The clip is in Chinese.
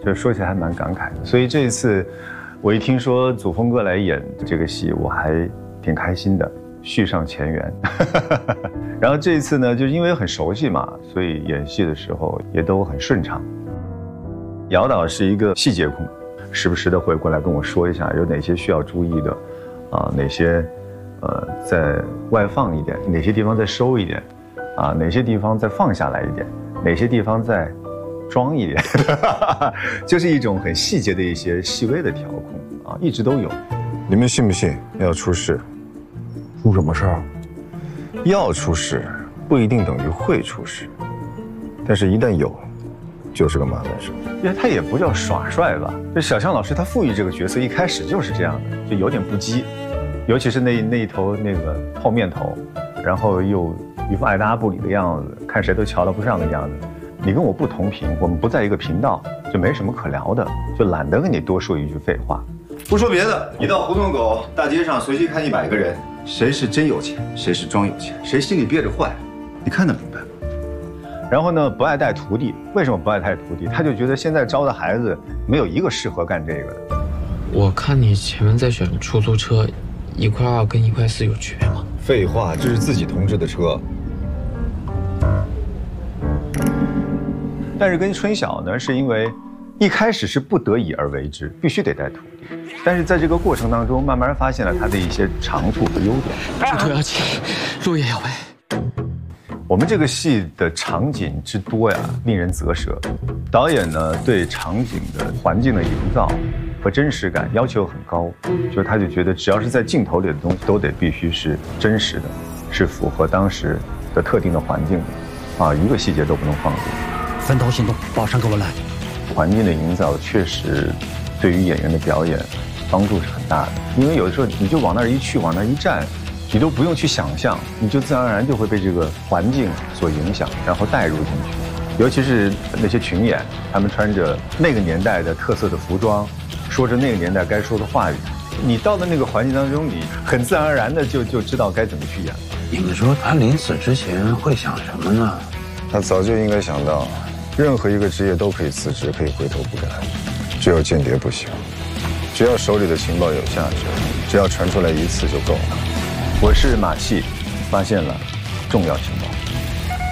就说起来还蛮感慨的。所以这一次，我一听说祖峰哥来演这个戏，我还挺开心的，续上前缘。然后这一次呢，就因为很熟悉嘛，所以演戏的时候也都很顺畅。姚导是一个细节控，时不时的会过来跟我说一下有哪些需要注意的，哪些再外放一点，哪些地方再收一点，哪些地方再放下来一点，哪些地方再装一点，就是一种很细节的一些细微的调控一直都有。 你们信不信要出事？ 出什么事儿？ 要出事不一定等于会出事，但是一旦有，就是个麻烦事。 因为他也不叫耍帅吧，就小象老师他赋予这个角色一开始就是这样的，就有点不羁，尤其是那一头那个泡面头，然后又一副爱搭不理的样子，看谁都瞧得不上的样子。你跟我不同频，我们不在一个频道，就没什么可聊的，就懒得跟你多说一句废话。不说别的，你到胡同口大街上随机看100个人，谁是真有钱，谁是装有钱，谁心里憋着坏，你看得明白。然后呢，不爱带徒弟，为什么不爱带徒弟？他就觉得现在招的孩子没有一个适合干这个的。 我看你前面在选出租车，1块2跟1块4有区别吗？ 废话，这是自己同志的车。 但是跟春晓呢，是因为一开始是不得已而为之，必须得带徒弟。但是在这个过程当中，慢慢发现了他的一些长处和优点。 出头要紧，路也要歪。 我们这个戏的场景之多呀，令人啧舌。导演呢，对场景的环境的营造和真实感要求很高，就他就觉得只要是在镜头里的东西，都得必须是真实的，是符合当时的特定的环境的，一个细节都不能放过。 分头行动，报上给我来。 环境的营造确实对于演员的表演帮助是很大的，因为有的时候你就往那儿一去，往那儿一站，你都不用去想象，你就自然而然就会被这个环境所影响，然后带入进去。尤其是那些群演，他们穿着那个年代的特色的服装，说着那个年代该说的话语，你到了那个环境当中，你很自然而然的就知道该怎么去演。 你们说他临死之前会想什么呢？ 他早就应该想到，任何一个职业都可以辞职，可以回头不改，只有间谍不行。只要手里的情报有价值，只要传出来一次就够了。 我是马戏，发现了重要情报。